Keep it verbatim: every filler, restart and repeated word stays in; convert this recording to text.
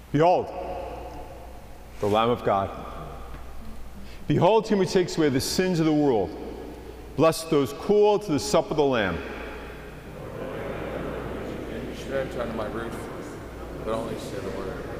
Behold, the Lamb of God. Behold him who takes away the sins of the world. Blessed those called to the supper of the Lamb. And you should enter under my roof, but only say the word.